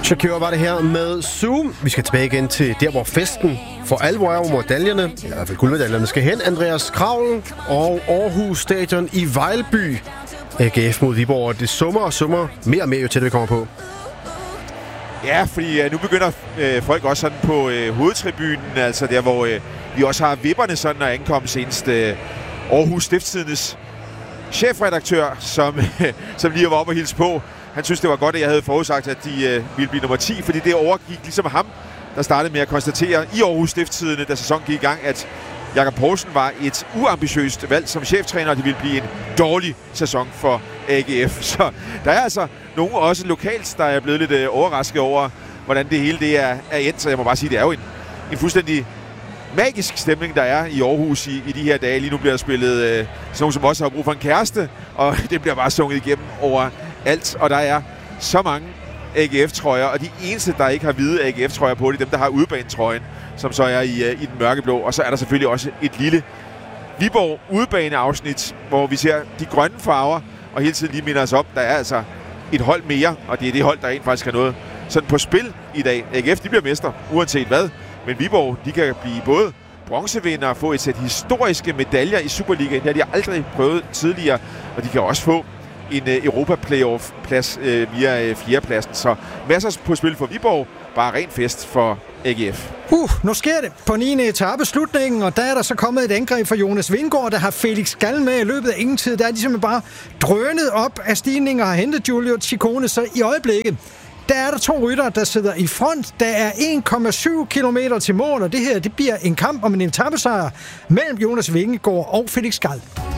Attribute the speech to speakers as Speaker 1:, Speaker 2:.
Speaker 1: Shakira var det her med Zoom. Vi skal tilbage igen til der, hvor festen for alvor er, hvor medaljerne, eller i hvert fald guldmedaljerne, skal hen. Andreas Kravl og Aarhus Stadion i Vejlby. AGF mod Viborg, og det summer mere og mere, jo tæt vi kommer på.
Speaker 2: Ja, fordi nu begynder folk også sådan på hovedtribunen, altså der, hvor vi også har vipperne sådan at ankomme senest. Aarhus Stiftstidendes chefredaktør, som lige var oppe og hilse på. Han synes, det var godt, at jeg havde forudsagt, at de ville blive nummer 10, fordi det overgik ligesom ham, der startede med at konstatere i Aarhus Stiftstidende, da sæsonen gik i gang, at Jakob Poulsen var et uambitiøst valg som cheftræner, og det ville blive en dårlig sæson for AGF. Så der er altså nogen også lokalt, der er blevet lidt overrasket over, hvordan det hele det er endt. Så jeg må bare sige, det er jo en fuldstændig magisk stemning, der er i Aarhus i de her dage. Lige nu bliver der spillet sådan nogen, som også har brug for en kæreste, og det bliver bare sunget igennem over alt. Og der er så mange AGF-trøjer, og de eneste, der ikke har hvide AGF-trøjer på, det er dem, der har udebanetrøjen, som så er i den mørkeblå. Og så er der selvfølgelig også et lille Viborg udebane-afsnit, hvor vi ser de grønne farver, og hele tiden lige minder os om, der er altså et hold mere, og det er det hold, der rent faktisk har noget sådan på spil i dag. AGF, de bliver mester, uanset hvad, men Viborg, de kan blive både bronzevinder og få et sæt historiske medaljer i Superligaen. Det har de aldrig prøvet tidligere, og de kan også få en Europa-playoff-plads via fjerdepladsen. Så masser på spil for Viborg, bare ren fest for AGF.
Speaker 3: Nu sker det på 9. etape slutningen, og der er der så kommet et angreb fra Jonas Vingegaard, der har Felix Gall med i løbet af ingen tid. Der er de simpelthen bare drønet op af stigninger og har hentet Giulio Ciccone, så i øjeblikket der er der 2 ryttere, der sidder i front. Der er 1,7 kilometer til mål, og det her det bliver en kamp om en etapesejr mellem Jonas Vingegaard og Felix Gall.